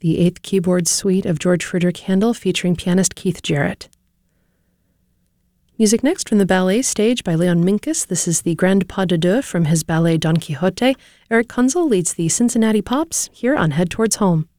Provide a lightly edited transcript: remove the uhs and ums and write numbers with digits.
the Eighth Keyboard Suite of George Frideric Handel featuring pianist Keith Jarrett. Music next from the ballet stage by Leon Minkus. This is the Grand Pas de Deux from his ballet Don Quixote. Eric Kunzel leads the Cincinnati Pops here on Head Towards Home.